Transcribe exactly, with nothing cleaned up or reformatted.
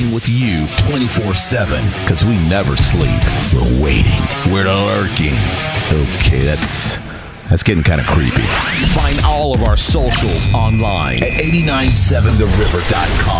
lurking with you twenty-four seven, because we never sleep. We're waiting. We're lurking. Okay, that's that's getting kind of creepy. Find all of our socials online at eight nine seven the river dot com.